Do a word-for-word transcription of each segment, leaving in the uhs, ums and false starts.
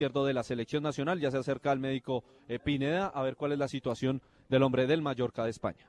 izquierdo de la selección nacional. Ya se acerca el médico eh, Pineda a ver cuál es la situación del hombre del Mallorca de España.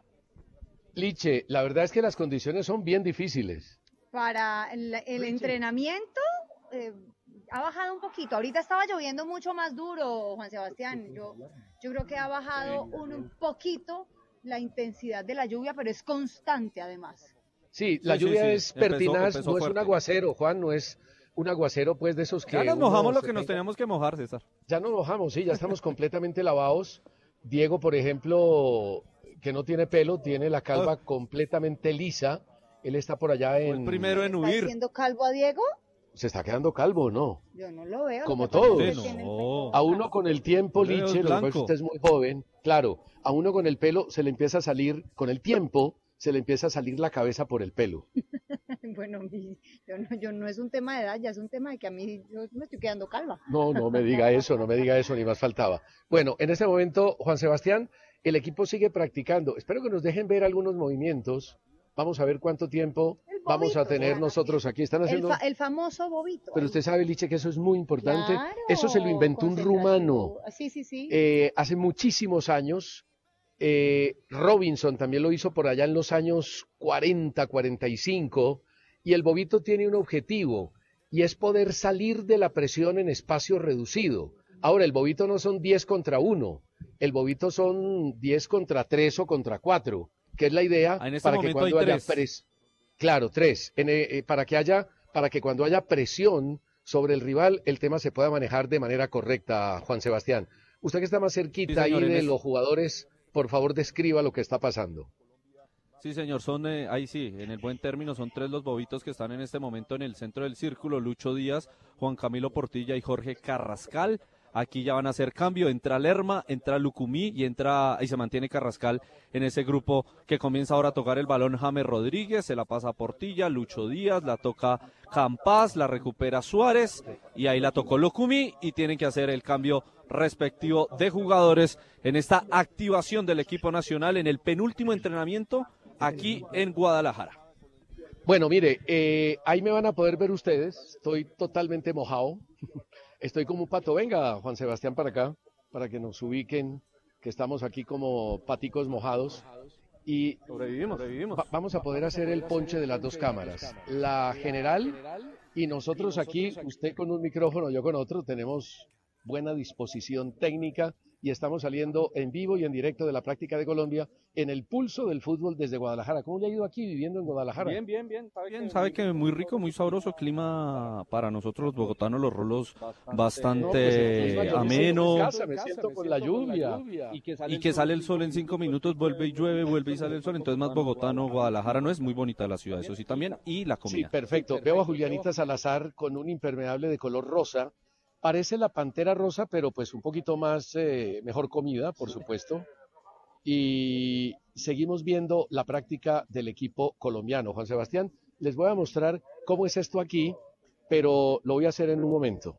Liche, la verdad es que las condiciones son bien difíciles. Para el, el entrenamiento eh, ha bajado un poquito. Ahorita estaba lloviendo mucho más duro, Juan Sebastián. Yo, yo creo que ha bajado un, un poquito la intensidad de la lluvia, pero es constante además. Sí, la sí, lluvia sí, sí. es pertinaz, empezó, empezó no fuerte. es un aguacero, Juan, no es un aguacero pues de esos que... Ya nos mojamos lo que se nos tenga... teníamos que mojar, César. Ya nos mojamos, sí, ya estamos completamente lavados. Diego, por ejemplo, que no tiene pelo, tiene la calva oh. completamente lisa. Él está por allá en... El primero en huir. ¿Está haciendo calvo a Diego? ¿Se está quedando calvo o no? Yo no lo veo. Como todos. Sí, no. A uno con el tiempo, Liche, lo que usted es muy joven, claro, a uno con el pelo se le empieza a salir, con el tiempo, se le empieza a salir la cabeza por el pelo. Bueno, yo no, yo no es un tema de edad, ya es un tema de que a mí yo me estoy quedando calva. No, no me diga eso, no me diga eso, ni más faltaba. Bueno, en este momento, Juan Sebastián, el equipo sigue practicando. Espero que nos dejen ver algunos movimientos. Vamos a ver cuánto tiempo bobito, vamos a tener nosotros aquí. Están haciendo el, fa el famoso bobito. Pero usted sabe, Liche, que eso es muy importante. Claro, eso se lo inventó un rumano. Sí, sí, sí. Eh, hace muchísimos años. Eh, Robinson también lo hizo por allá en los años cuarenta, cuarenta y cinco. Y el bobito tiene un objetivo, y es poder salir de la presión en espacio reducido. Ahora, el bobito no son diez contra uno. El bobito son diez contra tres o contra cuatro. Que es la idea ah, en este para momento que cuando hay haya tres. pres claro tres en, eh, para que haya para que cuando haya presión sobre el rival el tema se pueda manejar de manera correcta. Juan Sebastián, usted que está más cerquita sí, señor, ahí de los jugadores, por favor describa lo que está pasando. Sí, señor, son eh, ahí sí, en el buen término, son tres los bobitos que están en este momento en el centro del círculo: Lucho Díaz, Juan Camilo Portilla y Jorge Carrascal. Aquí ya van a hacer cambio, entra Lerma, entra Lucumí y entra y se mantiene Carrascal en ese grupo que comienza ahora a tocar el balón. James Rodríguez, se la pasa a Portilla, Lucho Díaz, la toca Campas, la recupera Suárez y ahí la tocó Lucumí y tienen que hacer el cambio respectivo de jugadores en esta activación del equipo nacional en el penúltimo entrenamiento aquí en Guadalajara. Bueno, mire, eh, ahí me van a poder ver ustedes, estoy totalmente mojado. Estoy como un pato. Venga, Juan Sebastián, para acá, para que nos ubiquen, que estamos aquí como paticos mojados. Y sobrevivimos, sobrevivimos. Va vamos a poder hacer el ponche de las dos cámaras. La general y nosotros aquí, usted con un micrófono, yo con otro, tenemos buena disposición técnica y estamos saliendo en vivo y en directo de la práctica de Colombia en el pulso del fútbol desde Guadalajara. ¿Cómo le ha ido aquí viviendo en Guadalajara? Bien, bien, bien. Sabe bien, que sabe que muy rico, muy sabroso, clima para nosotros los bogotanos, los rolos bastante no, pues ameno. Casa, me siento con la lluvia. Y que, sale, y que sale el sol en cinco minutos, vuelve y llueve, vuelve y sale el sol, entonces más bogotano. Guadalajara no es muy bonita la ciudad, eso sí también, y la comida. Sí, perfecto. Veo a Julianita Salazar con un impermeable de color rosa. Parece la Pantera Rosa, pero pues un poquito más, eh, mejor comida, por supuesto. Y seguimos viendo la práctica del equipo colombiano. Juan Sebastián, les voy a mostrar cómo es esto aquí, pero lo voy a hacer en un momento.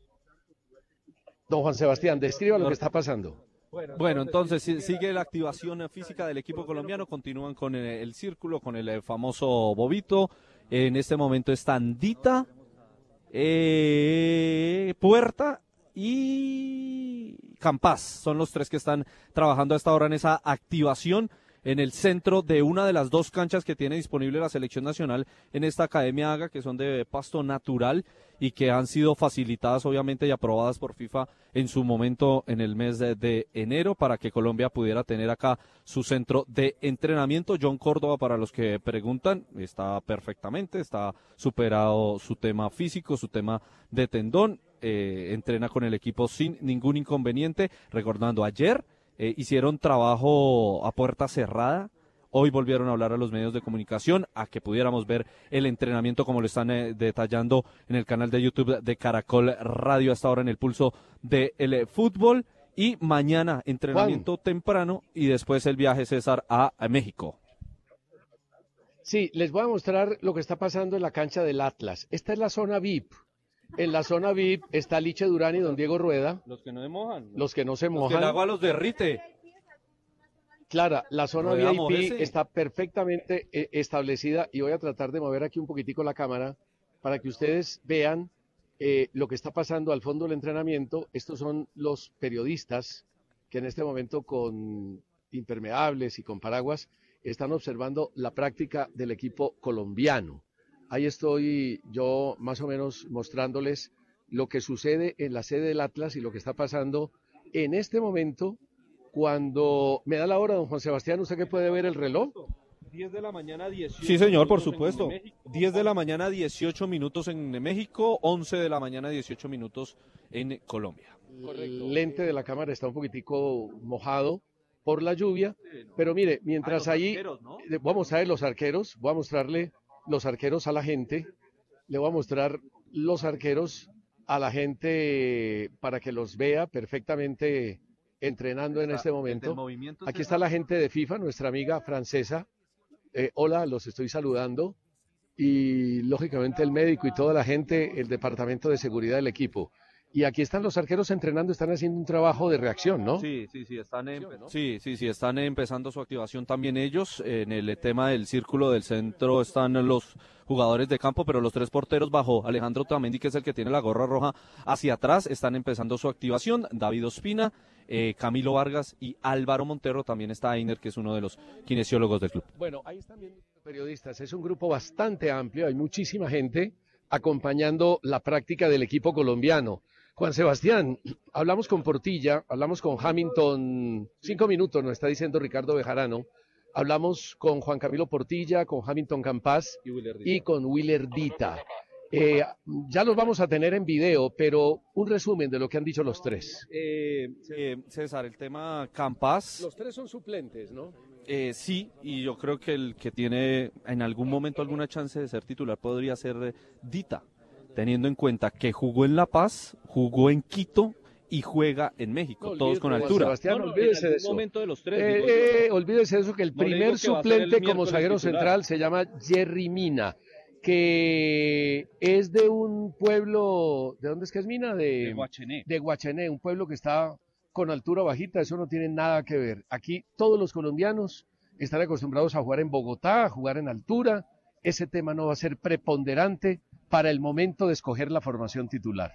Don Juan Sebastián, describa lo que está pasando. Bueno, entonces sigue la activación física del equipo colombiano, continúan con el, el círculo, con el famoso bobito. En este momento está Andita, Eh, Puerta y Campas, son los tres que están trabajando hasta ahora en esa activación en el centro de una de las dos canchas que tiene disponible la selección nacional en esta Academia Haga, que son de pasto natural y que han sido facilitadas obviamente y aprobadas por FIFA en su momento en el mes de, de enero para que Colombia pudiera tener acá su centro de entrenamiento. John Córdoba, para los que preguntan, está perfectamente, está superado su tema físico, su tema de tendón, eh, entrena con el equipo sin ningún inconveniente. Recordando, ayer eh, hicieron trabajo a puerta cerrada. Hoy volvieron a hablar a los medios de comunicación, a que pudiéramos ver el entrenamiento como lo están eh, detallando en el canal de YouTube de Caracol Radio hasta ahora en el pulso del eh, fútbol. Y mañana entrenamiento Juan. temprano y después el viaje, César, a, a México. Sí, les voy a mostrar lo que está pasando en la cancha del Atlas. Esta es la zona V I P. En la zona V I P está Liche Durán y don Diego Rueda. Los que no se mojan. Los que no se los mojan. Que el agua los derrite. Clara, la zona Rueda, V I P mójese. está perfectamente eh, establecida y voy a tratar de mover aquí un poquitico la cámara para que ustedes vean eh, lo que está pasando al fondo del entrenamiento. Estos son los periodistas que en este momento con impermeables y con paraguas están observando la práctica del equipo colombiano. Ahí estoy yo más o menos mostrándoles lo que sucede en la sede del Atlas y lo que está pasando en este momento. Cuando me da la hora, don Juan Sebastián, ¿usted que puede ver el reloj? diez de la mañana, dieciocho. Sí, señor, por supuesto. diez de la mañana, dieciocho minutos en México, once de la mañana, dieciocho minutos en Colombia. Correcto. El lente de la cámara está un poquitico mojado por la lluvia, pero mire, mientras ahí, ¿no? Voy a mostrar los arqueros, voy a mostrarle los arqueros a la gente, le voy a mostrar los arqueros a la gente para que los vea perfectamente entrenando en este momento. Aquí está la gente de FIFA, nuestra amiga francesa. Eh, hola, los estoy saludando. Y lógicamente el médico y toda la gente, el departamento de seguridad del equipo. Y aquí están los arqueros entrenando, están haciendo un trabajo de reacción, ¿no? Sí, sí, sí, están, en, sí, sí, sí, están empezando su activación también ellos. En el tema del círculo del centro están los jugadores de campo, pero los tres porteros bajo Alejandro Otamendi, que es el que tiene la gorra roja hacia atrás, están empezando su activación. David Ospina, eh, Camilo Vargas y Álvaro Montero, también está Einer, que es uno de los kinesiólogos del club. Bueno, ahí están viendo periodistas, es un grupo bastante amplio, hay muchísima gente acompañando la práctica del equipo colombiano. Juan Sebastián, hablamos con Portilla, hablamos con Hamilton, cinco minutos nos está diciendo Ricardo Bejarano, hablamos con Juan Camilo Portilla, con Hamilton Campas y, y con Willer Dita. Eh, ya los vamos a tener en video, pero un resumen de lo que han dicho los tres. Eh, eh, César, el tema Campas. Los tres son suplentes, ¿no? Eh, sí, y yo creo que el que tiene en algún momento alguna chance de ser titular podría ser eh, Dita, teniendo en cuenta que jugó en La Paz, jugó en Quito y juega en México, no, todos con altura. Sebastián, no, no, olvídese de eso. Momento de los tres, eh, digo, eh, olvídese de eso, que el no primer suplente como zaguero central se llama Jerry Mina, que es de un pueblo, ¿de dónde es que es Mina? De, de Guachené. De Guachené, un pueblo que está con altura bajita, eso no tiene nada que ver. Aquí todos los colombianos están acostumbrados a jugar en Bogotá, a jugar en altura. Ese tema no va a ser preponderante para el momento de escoger la formación titular.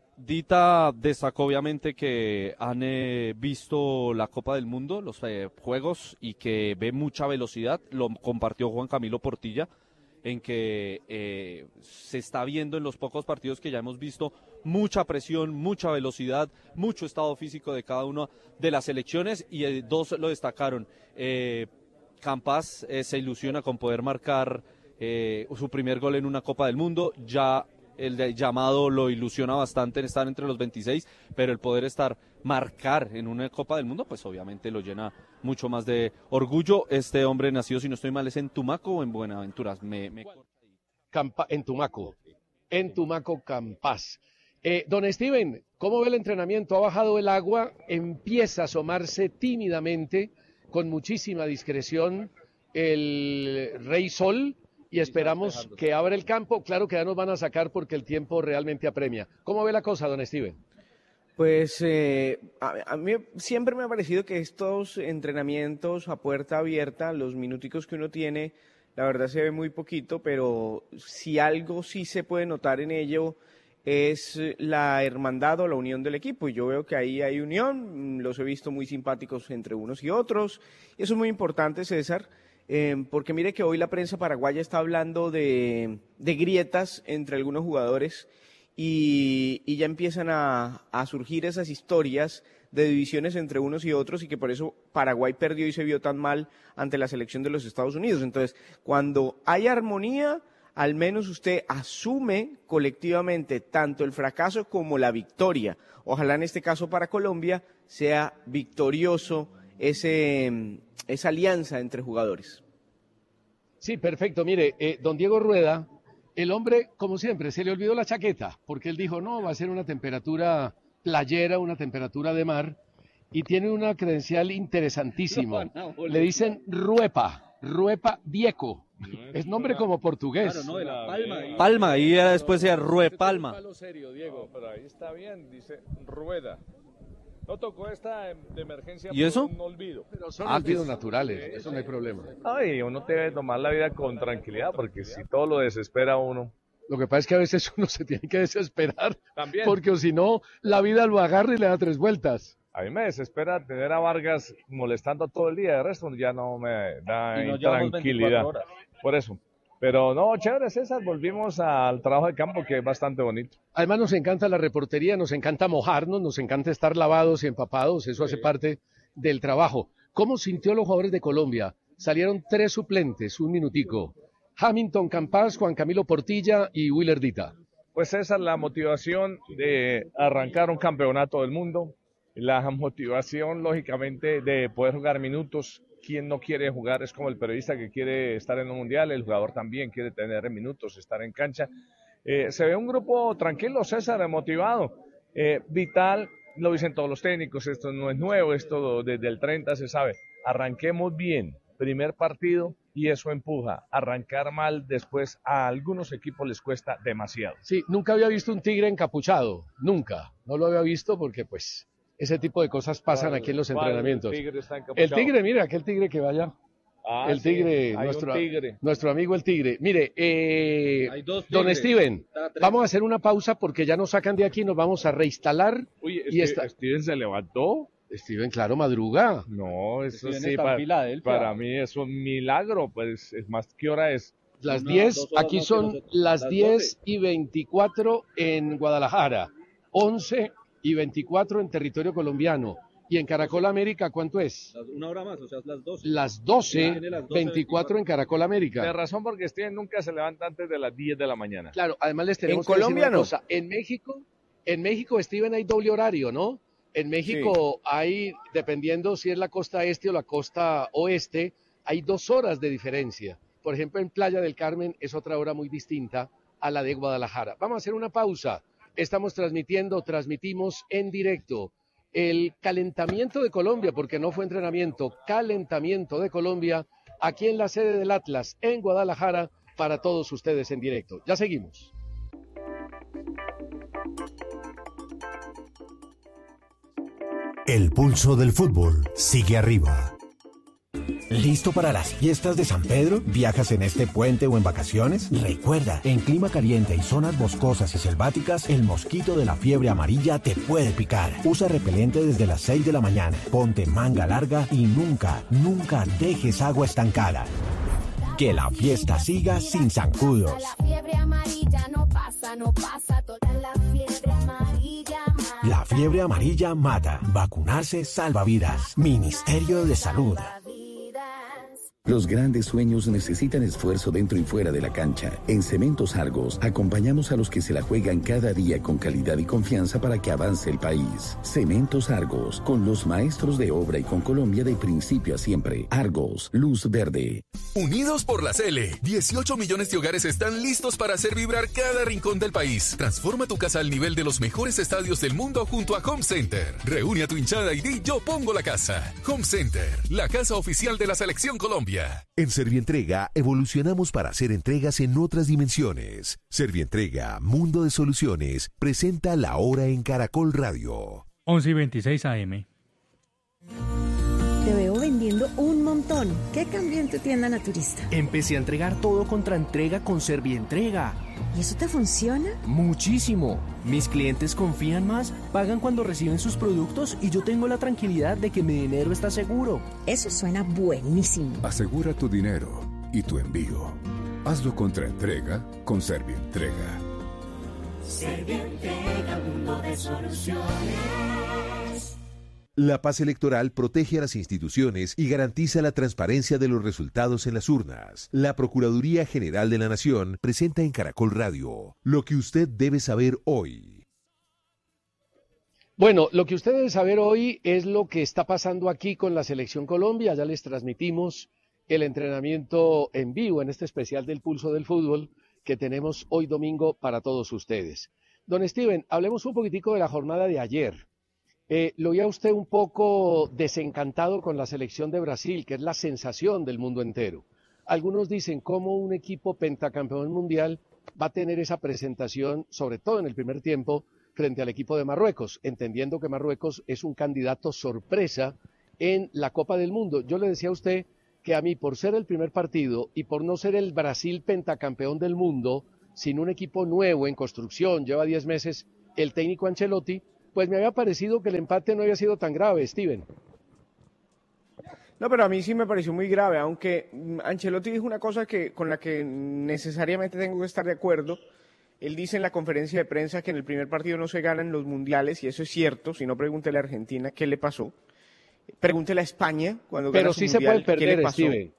Dita destacó obviamente que han eh, visto la Copa del Mundo, los eh, juegos, y que ve mucha velocidad. Lo compartió Juan Camilo Portilla, en que eh, se está viendo en los pocos partidos que ya hemos visto mucha presión, mucha velocidad, mucho estado físico de cada una de las selecciones, y eh, dos lo destacaron. Eh, Campas eh, se ilusiona con poder marcar eh, su primer gol en una Copa del Mundo. Ya el de llamado lo ilusiona bastante en estar entre los veintiséis, pero el poder estar, marcar en una Copa del Mundo, pues obviamente lo llena mucho más de orgullo. Este hombre nacido, si no estoy mal, ¿es en Tumaco o en Buenaventura? Me, me... Campa, en Tumaco, en Tumaco, Campas. Eh, don Steven, ¿cómo ve el entrenamiento? Ha bajado el agua, empieza a asomarse tímidamente, con muchísima discreción, el Rey Sol, y esperamos que abra el campo. Claro que ya nos van a sacar porque el tiempo realmente apremia. ¿Cómo ve la cosa, don Steven? Pues eh, a, a mí siempre me ha parecido que estos entrenamientos a puerta abierta, los minuticos que uno tiene, la verdad se ve muy poquito, pero si algo sí se puede notar en ello es la hermandad o la unión del equipo, y yo veo que ahí hay unión, los he visto muy simpáticos entre unos y otros, y eso es muy importante, César, eh, porque mire que hoy la prensa paraguaya está hablando de, de grietas entre algunos jugadores, y, y ya empiezan a, a surgir esas historias de divisiones entre unos y otros, y que por eso Paraguay perdió y se vio tan mal ante la selección de los Estados Unidos. Entonces, cuando hay armonía, al menos usted asume colectivamente tanto el fracaso como la victoria. Ojalá en este caso para Colombia sea victorioso ese, esa alianza entre jugadores. Sí, perfecto. Mire, eh, don Diego Rueda, el hombre, como siempre, se le olvidó la chaqueta, porque él dijo, no, va a ser una temperatura playera, una temperatura de mar, y tiene una credencial interesantísima. No, no, le dicen Ruepa, Ruepa Vieco. Es nombre como portugués. Claro, no, de la Palma. Ahí. Palma, y después se Rue Palma. Serio, Diego, no, pero ahí está bien, dice Rueda. No tocó esta de emergencia. ¿Y eso? Un olvido. Pero son ah, olvidos es... naturales, sí, eso sí. No hay problema. Ay, uno debe tomar la vida con tranquilidad, porque si todo lo desespera a uno. Lo que pasa es que a veces uno se tiene que desesperar, También. porque o si no, la vida lo agarra y le da tres vueltas. A mí me desespera tener a Vargas molestando todo el día, de resto ya no me da Y nos llevamos tranquilidad. veinticuatro horas. Por eso. Pero no, chévere César, volvimos al trabajo de campo que es bastante bonito. Además nos encanta la reportería, nos encanta mojarnos, nos encanta estar lavados y empapados, eso hace parte del trabajo. ¿Cómo sintió los jugadores de Colombia? Salieron tres suplentes, un minutico. Hamilton Campas, Juan Camilo Portilla y Willer Dita. Pues César, la motivación de arrancar un campeonato del mundo, la motivación lógicamente de poder jugar minutos. ¿Quién no quiere jugar? Es como el periodista que quiere estar en un mundial, el jugador también quiere tener minutos, estar en cancha. Eh, se ve un grupo tranquilo, César, motivado. Eh, vital, lo dicen todos los técnicos, esto no es nuevo, esto desde el treinta se sabe. Arranquemos bien, primer partido, y eso empuja. Arrancar mal después a algunos equipos les cuesta demasiado. Sí, nunca había visto un tigre encapuchado, nunca. No lo había visto porque pues ese tipo de cosas pasan aquí en los entrenamientos. El tigre, está El encapuchado. tigre, mira, aquel tigre que vaya. Ah, el tigre, sí, hay nuestro, un tigre. nuestro amigo el tigre. Mire, eh, Hay dos don tigres. Steven, Cada tres. vamos a hacer una pausa porque ya nos sacan de aquí, nos vamos a reinstalar. Uy, y Steve- está- Steven se levantó. Steven, claro, madruga. No, eso Steven sí, está en para, Filadelfia. para mí es un milagro, pues es más, ¿qué hora es? Las Una- diez, dos horas aquí más que son nosotros. las Las diez y veinticuatro en Guadalajara, once y veinticuatro en territorio colombiano. Y en Caracol América, ¿cuánto es? Las- Una hora más, o sea, las doce. Las doce, Tiene las doce, veinticuatro en Caracol De América. razón porque Steven nunca se levanta antes de las diez de la mañana. Claro, además les tenemos En que decir Colombia una no. cosa. En México, en México, Steven, hay doble horario, ¿no? En México hay, dependiendo si es la costa este o la costa oeste, hay dos horas de diferencia. Por ejemplo, en Playa del Carmen es otra hora muy distinta a la de Guadalajara. Vamos a hacer una pausa. Estamos transmitiendo, transmitimos en directo el calentamiento de Colombia, porque no fue entrenamiento, calentamiento de Colombia, aquí en la sede del Atlas, en Guadalajara, para todos ustedes en directo. Ya seguimos. El pulso del fútbol sigue arriba. ¿Listo para las fiestas de San Pedro? ¿Viajas en este puente o en vacaciones? Recuerda, en clima caliente y zonas boscosas y selváticas, el mosquito de la fiebre amarilla te puede picar. Usa repelente desde las seis de la mañana, ponte manga larga y nunca, nunca dejes agua estancada. Que la fiesta siga sin zancudos. La fiebre amarilla no pasa, no pasa, toda la fiebre amarilla mata. La fiebre amarilla mata. Vacunarse salva vidas. Ministerio de Salud. Los grandes sueños necesitan esfuerzo dentro y fuera de la cancha. En Cementos Argos acompañamos a los que se la juegan cada día con calidad y confianza para que avance el país. Cementos Argos, con los maestros de obra y con Colombia de principio a siempre. Argos, luz verde. Unidos por la Cele, dieciocho millones de hogares están listos para hacer vibrar cada rincón del país. Transforma tu casa al nivel de los mejores estadios del mundo junto a Home Center. Reúne a tu hinchada y di yo pongo la casa. Home Center, la casa oficial de la Selección Colombia. En Servientrega evolucionamos para hacer entregas en otras dimensiones. Servientrega, Mundo de Soluciones, presenta La Hora en Caracol Radio. once y veintiséis A M. Te veo vendiendo un montón. ¿Qué cambió en tu tienda naturista? Empecé a entregar todo contra entrega con Servientrega. ¿Y eso te funciona? Muchísimo. Mis clientes confían más, pagan cuando reciben sus productos y yo tengo la tranquilidad de que mi dinero está seguro. Eso suena buenísimo. Asegura tu dinero y tu envío. Hazlo contra entrega con Servientrega. Servientrega, mundo de soluciones. La paz electoral protege a las instituciones y garantiza la transparencia de los resultados en las urnas. La Procuraduría General de la Nación presenta en Caracol Radio lo que usted debe saber hoy. Bueno, lo que usted debe saber hoy es lo que está pasando aquí con la Selección Colombia. Ya les transmitimos el entrenamiento en vivo en este especial del Pulso del Fútbol que tenemos hoy domingo para todos ustedes. Don Steven, hablemos un poquitico de la jornada de ayer. Eh, lo oía usted un poco desencantado con la selección de Brasil, que es la sensación del mundo entero. Algunos dicen cómo un equipo pentacampeón mundial va a tener esa presentación, sobre todo en el primer tiempo, frente al equipo de Marruecos, entendiendo que Marruecos es un candidato sorpresa en la Copa del Mundo. Yo le decía a usted que a mí, por ser el primer partido y por no ser el Brasil pentacampeón del mundo, sin un equipo nuevo en construcción, lleva diez meses el técnico Ancelotti, pues me había parecido que el empate no había sido tan grave, Steven. No, pero a mí sí me pareció muy grave, aunque Ancelotti dijo una cosa que con la que necesariamente tengo que estar de acuerdo. Él dice en la conferencia de prensa que en el primer partido no se ganan los mundiales, y eso es cierto. Si no, pregúntele a Argentina qué le pasó. Pregúntele a España cuando pero gana su sí mundial, se puede perder, ¿qué le pasó? Steven.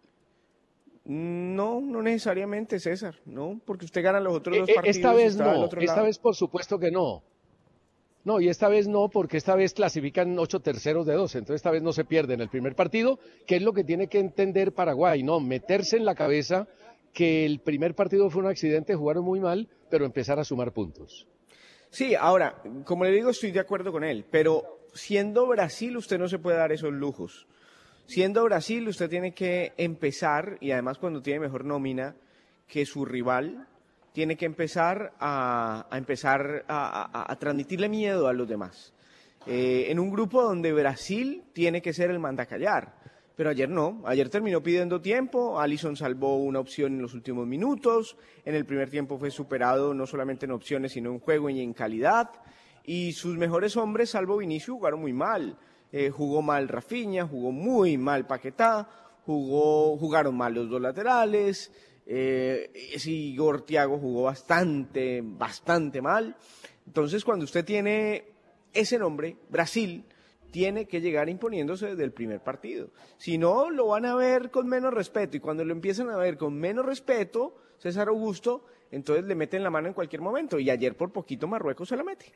No, no necesariamente, César, no, porque usted gana los otros Eh, dos eh, partidos. esta vez está del no, otro esta lado. vez por supuesto que no. No, y esta vez no, porque esta vez clasifican ocho terceros de doce, entonces esta vez no se pierde en el primer partido, que es lo que tiene que entender Paraguay, no, meterse en la cabeza que el primer partido fue un accidente, jugaron muy mal, pero empezar a sumar puntos. Sí, ahora, como le digo, estoy de acuerdo con él, pero siendo Brasil usted no se puede dar esos lujos. Siendo Brasil usted tiene que empezar, y además cuando tiene mejor nómina que su rival, tiene que empezar a, a empezar a, a, a transmitirle miedo a los demás. Eh, en un grupo donde Brasil tiene que ser el mandacallar, pero ayer no, ayer terminó pidiendo tiempo, Alisson salvó una opción en los últimos minutos, en el primer tiempo fue superado no solamente en opciones sino en juego y en calidad, y sus mejores hombres, salvo Vinicius, jugaron muy mal. Eh, jugó mal Rafinha, jugó muy mal Paquetá, jugó, jugaron mal los dos laterales, eh, ese Igor Thiago jugó bastante, bastante mal. Entonces, cuando usted tiene ese nombre, Brasil tiene que llegar imponiéndose desde el primer partido. Si no, lo van a ver con menos respeto, y cuando lo empiezan a ver con menos respeto, César Augusto, entonces le meten la mano en cualquier momento, y ayer por poquito Marruecos se la mete.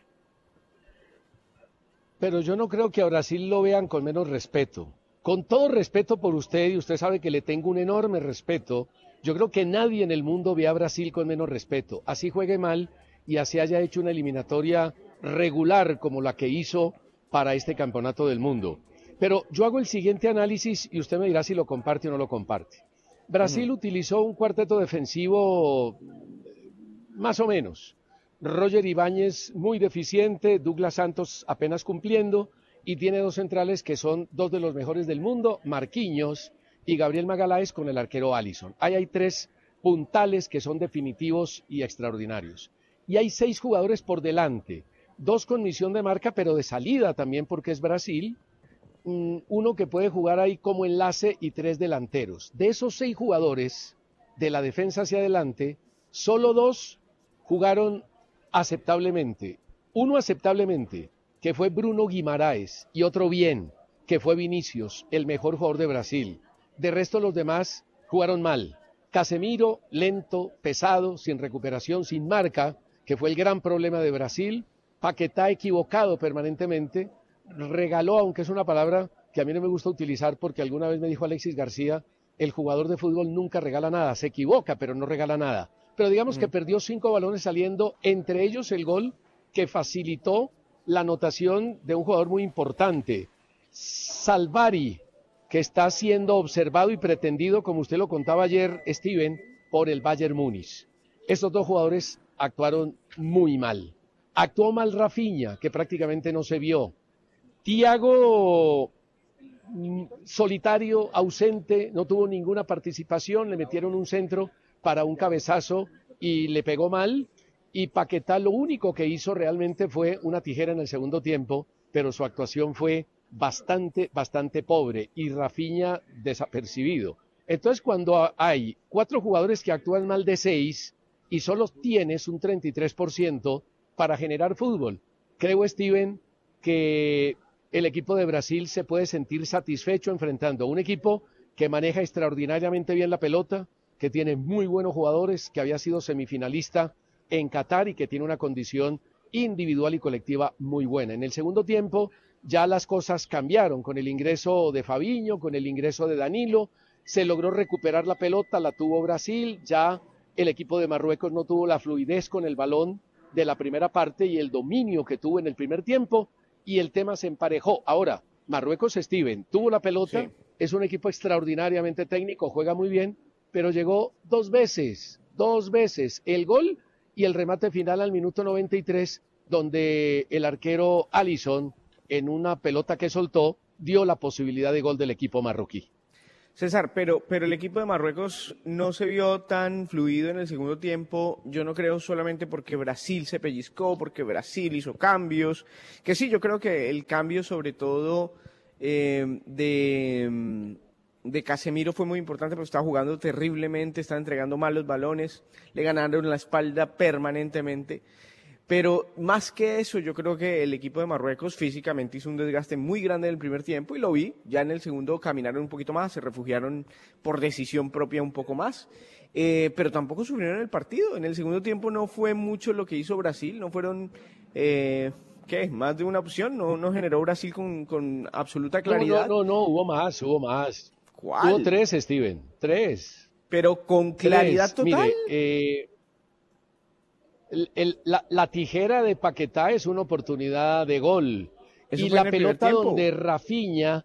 Pero yo no creo que a Brasil lo vean con menos respeto. Con todo respeto por usted, y usted sabe que le tengo un enorme respeto, yo creo que nadie en el mundo ve a Brasil con menos respeto. Así juegue mal y así haya hecho una eliminatoria regular como la que hizo para este campeonato del mundo. Pero yo hago el siguiente análisis y usted me dirá si lo comparte o no lo comparte. Brasil uh-huh. utilizó un cuarteto defensivo más o menos. Roger Ibáñez muy deficiente, Douglas Santos apenas cumpliendo, y tiene dos centrales que son dos de los mejores del mundo, Marquinhos y Gabriel Magaláes, con el arquero Alisson. Ahí hay tres puntales que son definitivos y extraordinarios. Y hay seis jugadores por delante, dos con misión de marca, pero de salida también porque es Brasil, uno que puede jugar ahí como enlace y tres delanteros. De esos seis jugadores, de la defensa hacia adelante, solo dos jugaron aceptablemente. Uno aceptablemente, que fue Bruno Guimaraes, y otro bien, que fue Vinicius, el mejor jugador de Brasil. De resto los demás jugaron mal. Casemiro, lento, pesado, sin recuperación, sin marca, que fue el gran problema de Brasil. Paquetá, equivocado permanentemente. Regaló, aunque es una palabra que a mí no me gusta utilizar porque alguna vez me dijo Alexis García, el jugador de fútbol nunca regala nada, se equivoca pero no regala nada. Pero digamos mm. que perdió cinco balones saliendo, entre ellos el gol que facilitó la anotación de un jugador muy importante, Salvari, que está siendo observado y pretendido, como usted lo contaba ayer, Steven, por el Bayern Múnich. Estos dos jugadores actuaron muy mal. Actuó mal Rafinha, que prácticamente no se vio. Thiago, solitario, ausente, no tuvo ninguna participación, le metieron un centro para un cabezazo y le pegó mal. Y Paquetá lo único que hizo realmente fue una tijera en el segundo tiempo, pero su actuación fue bastante, bastante pobre, y Rafinha desapercibido. Entonces, cuando hay cuatro jugadores que actúan mal de seis y solo tienes un treinta y tres por ciento para generar fútbol, creo, Steven, que el equipo de Brasil se puede sentir satisfecho enfrentando a un equipo que maneja extraordinariamente bien la pelota, que tiene muy buenos jugadores, que había sido semifinalista en Qatar y que tiene una condición individual y colectiva muy buena. En el segundo tiempo ya las cosas cambiaron con el ingreso de Fabinho, con el ingreso de Danilo, se logró recuperar la pelota, la tuvo Brasil, ya el equipo de Marruecos no tuvo la fluidez con el balón de la primera parte y el dominio que tuvo en el primer tiempo, y el tema se emparejó. Ahora, Marruecos, Steven, tuvo la pelota, sí. Es un equipo extraordinariamente técnico, juega muy bien, pero llegó dos veces, dos veces, el gol y el remate final al minuto noventa y tres, donde el arquero Alisson, en una pelota que soltó, dio la posibilidad de gol del equipo marroquí. César, pero, pero el equipo de Marruecos no se vio tan fluido en el segundo tiempo, yo no creo solamente porque Brasil se pellizcó, porque Brasil hizo cambios, que sí, yo creo que el cambio sobre todo eh, de, de Casemiro fue muy importante porque estaba jugando terriblemente, estaba entregando mal los balones, le ganaron la espalda permanentemente. Pero más que eso, yo creo que el equipo de Marruecos físicamente hizo un desgaste muy grande en el primer tiempo y lo vi. Ya en el segundo caminaron un poquito más, se refugiaron por decisión propia un poco más. Eh, pero tampoco sufrieron el partido. En el segundo tiempo no fue mucho lo que hizo Brasil, no fueron, eh, ¿qué? Más de una opción, no, no generó Brasil con, con absoluta claridad. No, no, no, no, hubo más, hubo más. ¿Cuál? Hubo tres, Steven, tres. Pero con claridad tres. total. Mire, eh... El, el, la, la tijera de Paquetá es una oportunidad de gol. Eso y la pelota donde Rafinha,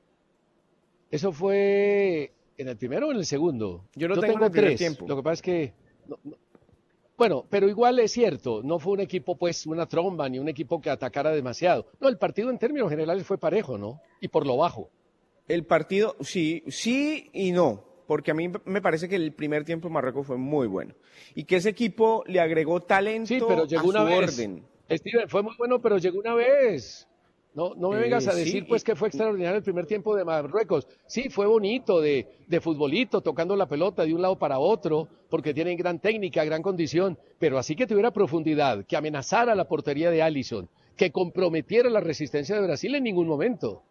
eso fue en el primero o en el segundo. Yo lo Yo tengo, tengo en el primer tres. tiempo. Lo que pasa es que no, no. Bueno, pero igual es cierto, no fue un equipo pues una tromba ni un equipo que atacara demasiado. No, el partido en términos generales fue parejo, ¿no? Y por lo bajo. El partido, sí, sí y no. Porque a mí me parece que el primer tiempo de Marruecos fue muy bueno. Y que ese equipo le agregó talento sí, pero llegó a una su vez. orden. Steven, fue muy bueno, pero llegó una vez. No, no me Eh, vengas a decir sí, pues y- que fue extraordinario el primer tiempo de Marruecos. Sí, fue bonito, de, de futbolito, tocando la pelota de un lado para otro, porque tienen gran técnica, gran condición, pero así que tuviera profundidad, que amenazara la portería de Alisson, que comprometiera la resistencia de Brasil en ningún momento.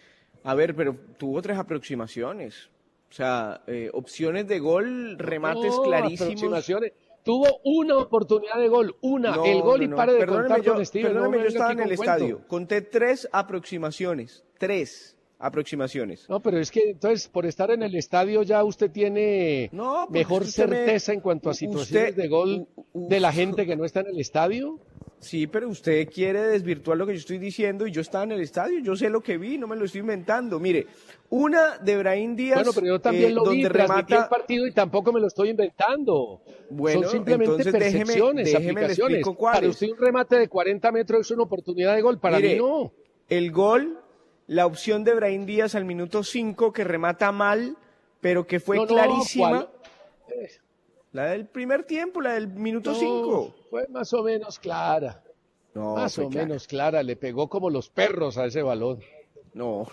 A ver, pero tuvo tres aproximaciones. O sea, eh, opciones de gol, remates No, clarísimos. aproximaciones. Tuvo una oportunidad de gol, una, No, el gol no, y no. pare de Perdóneme, contar yo, con Steven. perdóneme, no me yo venga estaba aquí en el con cuento. estadio. Conté tres aproximaciones. Tres aproximaciones. No, pero es que entonces por estar en el estadio ya usted tiene No, porque mejor usted me- certeza en cuanto a situaciones usted- de gol de la gente que no está en el estadio. Sí, pero usted quiere desvirtuar lo que yo estoy diciendo y yo estaba en el estadio, yo sé lo que vi, no me lo estoy inventando. Mire, una de Brahim Díaz, Bueno, pero yo también eh, lo vi, donde transmití el remata. partido y tampoco me lo estoy inventando. Bueno, Son simplemente entonces déjeme- percepciones, déjeme le aplicaciones. explico Para cuáles. usted un remate de cuarenta metros es una oportunidad de gol, para Mire, mí no. El gol, la opción de Brahim Díaz al minuto cinco que remata mal, pero que fue No, no, clarísima. ¿cuál? Eh, La del primer tiempo, la del minuto no, cinco. Fue más o menos clara. No, más fue o clara. menos clara. Le pegó como los perros a ese balón. No,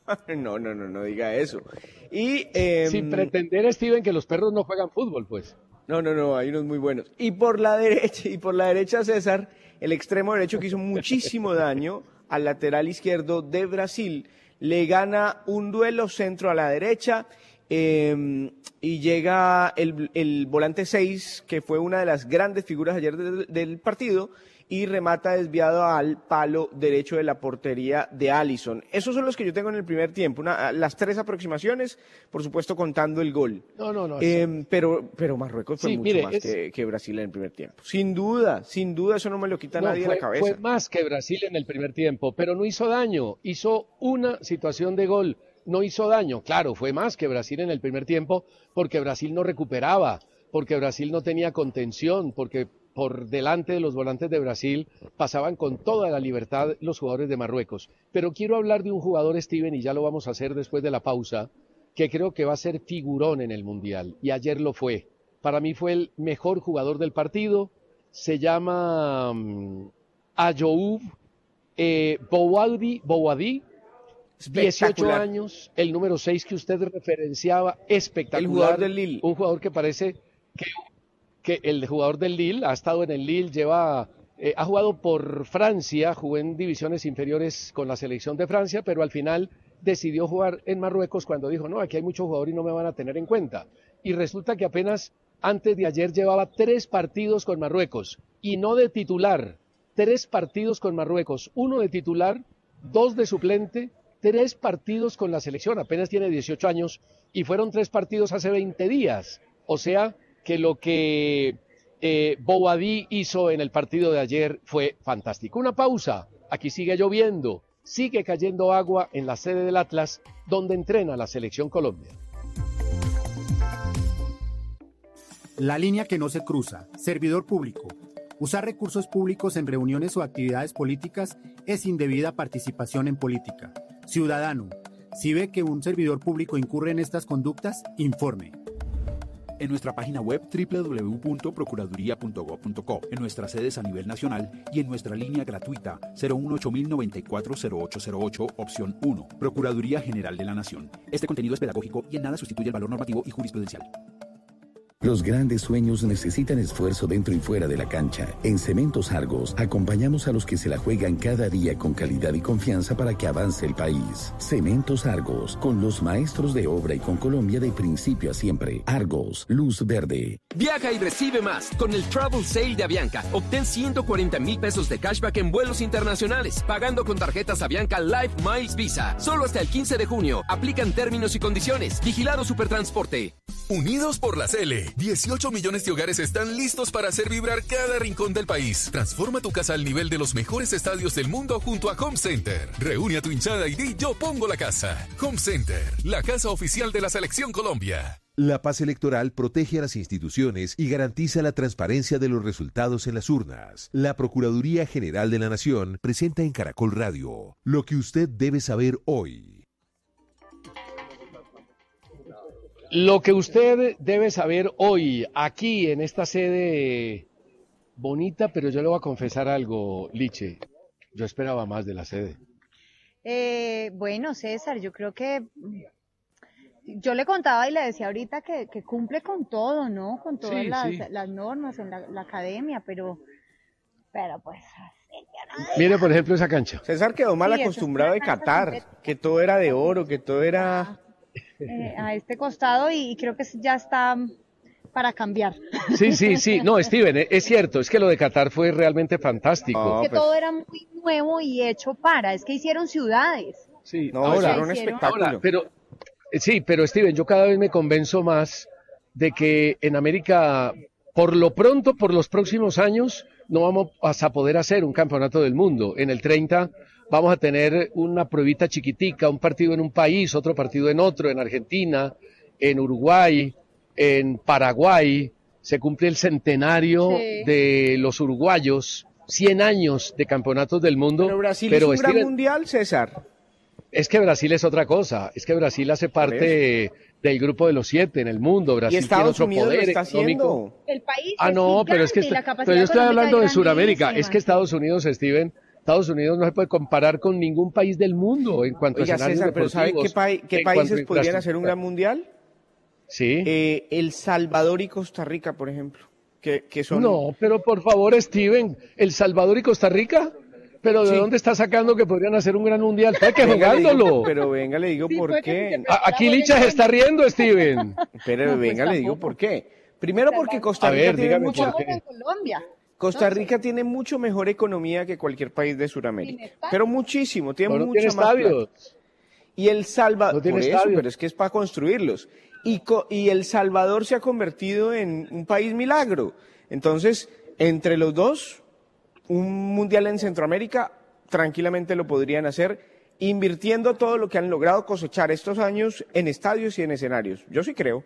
no, no, no, no diga eso. Y em, Sin pretender, Steven, que los perros no juegan fútbol, pues. No, no, no, hay unos muy buenos. Y por la derecha, y por la derecha, César, el extremo derecho que hizo muchísimo daño al lateral izquierdo de Brasil, le gana un duelo centro a la derecha, eh, y llega el, el volante seis, que fue una de las grandes figuras ayer del, del partido, y remata desviado al palo derecho de la portería de Alisson. Esos son los que yo tengo en el primer tiempo, una- las tres aproximaciones, por supuesto contando el gol. No, no, no. Eh, pero, pero Marruecos fue Sí, mucho mire, más es- que, que Brasil en el primer tiempo. Sin duda, sin duda, eso no me lo quita No, nadie fue, de la cabeza. fue más que Brasil en el primer tiempo, pero no hizo daño. Hizo una situación de gol, no hizo daño. Claro, fue más que Brasil en el primer tiempo porque Brasil no recuperaba, porque Brasil no tenía contención, porque por delante de los volantes de Brasil pasaban con toda la libertad los jugadores de Marruecos. Pero quiero hablar de un jugador, Steven, y ya lo vamos a hacer después de la pausa, que creo que va a ser figurón en el Mundial, y ayer lo fue. Para mí fue el mejor jugador del partido, se llama um, Ayoub eh, Bouadi, Bouadi, dieciocho Espectacular. años, el número seis que usted referenciaba, espectacular. El jugador del Lille. Un jugador que parece que, que el jugador del Lille ha estado en el Lille, lleva, eh, ha jugado por Francia, jugó en divisiones inferiores con la selección de Francia, pero al final decidió jugar en Marruecos cuando dijo, no, aquí hay mucho jugador y no me van a tener en cuenta. Y resulta que apenas antes de ayer llevaba tres partidos con Marruecos, y no de titular, tres partidos con Marruecos, uno de titular, dos de suplente, tres partidos con la selección, apenas tiene dieciocho años, y fueron tres partidos hace veinte días. O sea que lo que eh, Bouadi hizo en el partido de ayer fue fantástico. Una pausa, aquí sigue lloviendo, sigue cayendo agua en la sede del Atlas, donde entrena la selección Colombia. La línea que no se cruza. Servidor público. Usar recursos públicos en reuniones o actividades políticas es indebida participación en política. Ciudadano. Si ve que un servidor público incurre en estas conductas, informe. En nuestra página web doble u doble u doble u punto procuraduría punto gob punto co, en nuestras sedes a nivel nacional y en nuestra línea gratuita cero uno ocho mil noventa y cuatro cero ocho cero ocho, opción uno, Procuraduría General de la Nación. Este contenido es pedagógico y en nada sustituye el valor normativo y jurisprudencial. Los grandes sueños necesitan esfuerzo dentro y fuera de la cancha. En Cementos Argos acompañamos a los que se la juegan cada día con calidad y confianza para que avance el país. Cementos Argos, con los maestros de obra y con Colombia de principio a siempre. Argos, luz verde. Viaja y recibe más con el Travel Sale de Avianca. Obtén ciento cuarenta mil pesos de cashback en vuelos internacionales, pagando con tarjetas Avianca Life Miles Visa. Solo hasta el quince de junio. Aplican términos y condiciones. Vigilado Supertransporte. Unidos por la Cele, dieciocho millones de hogares están listos para hacer vibrar cada rincón del país. Transforma tu casa al nivel de los mejores estadios del mundo junto a Home Center. Reúne a tu hinchada y di yo pongo la casa. Home Center, la casa oficial de la Selección Colombia. La paz electoral protege a las instituciones y garantiza la transparencia de los resultados en las urnas. La Procuraduría General de la Nación presenta en Caracol Radio lo que usted debe saber hoy. Lo que usted debe saber hoy, aquí en esta sede bonita, pero yo le voy a confesar algo, Liche. Yo esperaba más de la sede. Eh, bueno, César, yo creo que yo le contaba y le decía ahorita que, que cumple con todo, ¿no? Con todas Sí, las, sí. las normas en la, la academia, pero, pero pues... Mire, por ejemplo, esa cancha. César quedó mal Sí, eso es acostumbrado una de cancha Qatar, completa. que todo era de oro, que todo era... eh, a este costado y, y creo que ya está para cambiar. Sí, sí, sí. No, Steven, eh, es cierto, es que lo de Qatar fue realmente fantástico. Es que todo era muy nuevo y hecho para, es que hicieron ciudades. Sí, No, ahora, eso era un espectáculo. ahora, pero eh, sí, pero Steven, yo cada vez me convenzo más de que en América, por lo pronto, por los próximos años, no vamos a poder hacer un campeonato del mundo. En el treinta vamos a tener una pruebita chiquitica, un partido en un país, otro partido en otro, en Argentina, en Uruguay, en Paraguay. Se cumple el centenario Sí. de los uruguayos, cien años de campeonatos del mundo. Pero Brasil pero es un gran Steven, mundial, César. es que Brasil es otra cosa, es que Brasil hace parte del grupo de los siete en el mundo. Brasil Y Estados tiene otro Unidos lo poder está económico. haciendo. El país Ah, es no, pero es que gigante y la está- capacidad pero yo estoy económica hablando de es Sudamérica. grandísima. Es que Estados Unidos, Steven, Estados Unidos no se puede comparar con ningún país del mundo en cuanto Oiga, a escenarios César, pero ¿sabe qué, deportivos, pai- qué en cuanto países a podrían hacer un infraestructura. gran mundial? Sí. Eh, El Salvador y Costa Rica, por ejemplo. Que, que son... No, pero por favor, Steven, El Salvador y Costa Rica. ¿Pero de Sí. dónde está sacando que podrían hacer un gran mundial? Fue que Venga, le digo- jugándolo. pero venga, le digo Sí, por fue que qué. sí que- A- Aquí Licha se está riendo, Steven. Pero No, pues venga, le digo tampoco. por qué. Primero porque Costa A Rica ver, tiene dígame mucho... por qué. Como en Colombia. Costa No sé. Rica tiene mucho mejor economía que cualquier país de Sudamérica. Tiene estadios. Pero muchísimo, tiene No, no mucho tiene más plata. estadios. Y El Salvador, No tiene por eso, estadios. pero es que es para construirlos. Y, co- y El Salvador se ha convertido en un país milagro. Entonces, entre los dos, un mundial en Centroamérica tranquilamente lo podrían hacer, invirtiendo todo lo que han logrado cosechar estos años en estadios y en escenarios. Yo sí creo.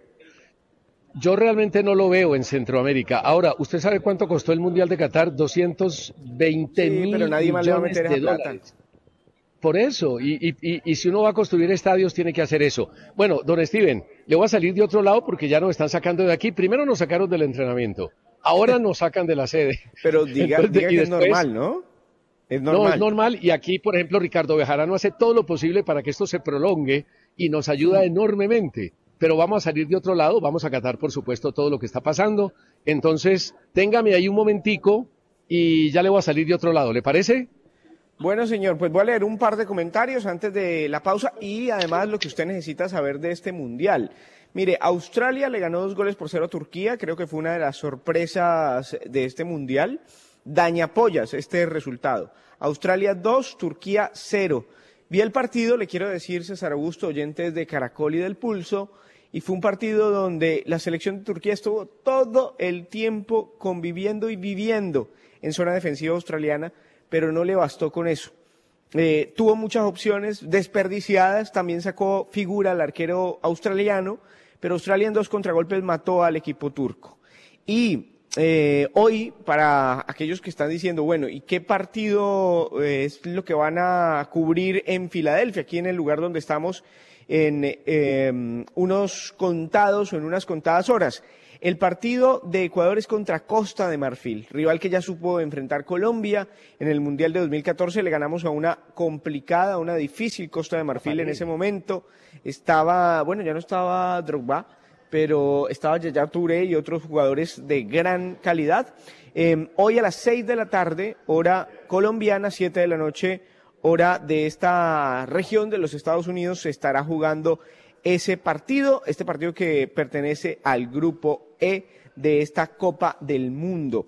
Yo realmente no lo veo en Centroamérica. Ahora, ¿usted sabe cuánto costó el Mundial de Qatar? doscientos veinte Sí, mil pero nadie más le va a millones meter de esa plata. dólares. Por eso, y, y, y, y si uno va a construir estadios, tiene que hacer eso. Bueno, don Steven, le voy a salir de otro lado porque ya nos están sacando de aquí. Primero nos sacaron del entrenamiento, ahora nos sacan de la sede. Pero diga, Entonces, diga y que es después- normal, ¿no? Es No, normal. es normal, y aquí, por ejemplo, Ricardo Bejarano hace todo lo posible para que esto se prolongue y nos ayuda enormemente. Pero vamos a salir de otro lado, vamos a acatar, por supuesto, todo lo que está pasando. Entonces, téngame ahí un momentico y ya le voy a salir de otro lado, ¿le parece? Bueno, señor, pues voy a leer un par de comentarios antes de la pausa y además lo que usted necesita saber de este mundial. Mire, Australia le ganó dos goles por cero a Turquía, creo que fue una de las sorpresas de este mundial. Dañapollas este resultado. Australia dos, Turquía cero. Vi el partido, le quiero decir, César Augusto, oyentes de Caracol y del Pulso, y fue un partido donde la selección de Turquía estuvo todo el tiempo conviviendo y viviendo en zona defensiva australiana, pero no le bastó con eso. Eh, tuvo muchas opciones desperdiciadas, también sacó figura al arquero australiano, pero Australia en dos contragolpes mató al equipo turco. Y eh, hoy, para aquellos que están diciendo, bueno, ¿y qué partido eh, es lo que van a cubrir en Filadelfia, aquí en el lugar donde estamos, en eh, unos contados o en unas contadas horas? El partido de Ecuador es contra Costa de Marfil, rival que ya supo enfrentar Colombia en el Mundial de dos mil catorce. Le ganamos a una complicada, a una difícil Costa de Marfil en ese momento. Estaba, bueno, ya no estaba Drogba, pero estaba Yaya Touré y otros jugadores de gran calidad. Eh, hoy a las seis de la tarde, hora colombiana, siete de la noche, hora de esta región de los Estados Unidos, se estará jugando ese partido, este partido que pertenece al grupo E de esta Copa del Mundo.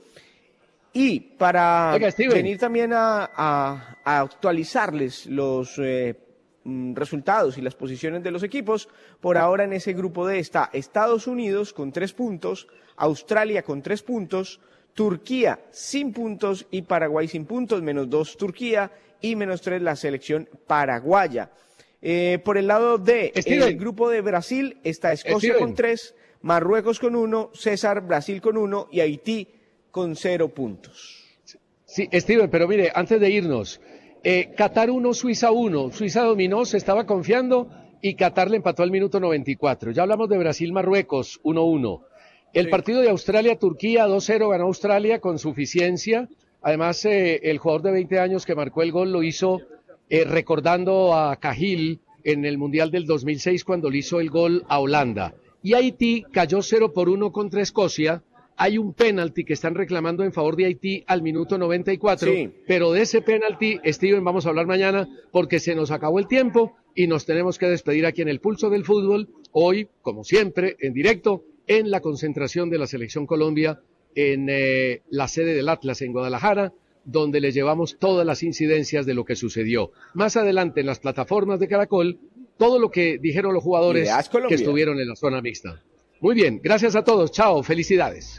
Y para Oiga, venir también a, a, a actualizarles los eh, resultados y las posiciones de los equipos, por ahora en ese grupo D está Estados Unidos con tres puntos, Australia con tres puntos, Turquía sin puntos y Paraguay sin puntos, menos dos Turquía y menos tres la selección paraguaya. Eh, por el lado de Steven. El grupo de Brasil está Escocia Steven. con tres, Marruecos con uno, César, Brasil con uno y Haití con cero puntos. Sí, Steven, pero mire, antes de irnos, eh, Qatar uno, Suiza uno, Suiza dominó, se estaba confiando y Qatar le empató al minuto noventa y cuatro. Ya hablamos de Brasil-Marruecos, uno uno. El sí. partido de Australia-Turquía, dos cero, ganó Australia con suficiencia. Además, eh, el jugador de veinte años que marcó el gol lo hizo Eh, recordando a Cahill en el Mundial del dos mil seis cuando le hizo el gol a Holanda. Y Haití cayó cero por uno contra Escocia. Hay un penalti que están reclamando en favor de Haití al minuto noventa y cuatro, sí. pero de ese penalti, Steven, vamos a hablar mañana porque se nos acabó el tiempo y nos tenemos que despedir aquí en el Pulso del Fútbol, hoy, como siempre, en directo, en la concentración de la Selección Colombia en eh, la sede del Atlas en Guadalajara, donde les llevamos todas las incidencias de lo que sucedió. Más adelante en las plataformas de Caracol, todo lo que dijeron los jugadores que estuvieron en la zona mixta. Muy bien, gracias a todos, chao, felicidades.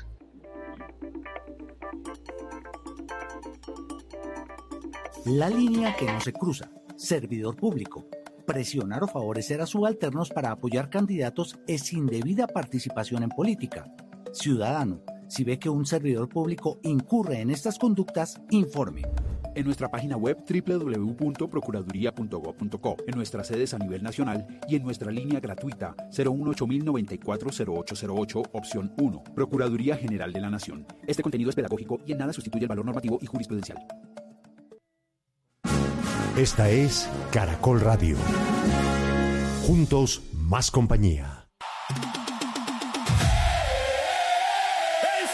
La línea que no se cruza, servidor público. Presionar o favorecer a subalternos para apoyar candidatos es indebida participación en política. Ciudadano, si ve que un servidor público incurre en estas conductas, informe. En nuestra página web doble u doble u doble u punto procuraduría punto gob punto co, en nuestras sedes a nivel nacional y en nuestra línea gratuita cero uno ocho mil noventa y cuatro cero ocho cero ocho, opción uno. Procuraduría General de la Nación. Este contenido es pedagógico y en nada sustituye el valor normativo y jurisprudencial. Esta es Caracol Radio. Juntos, más compañía.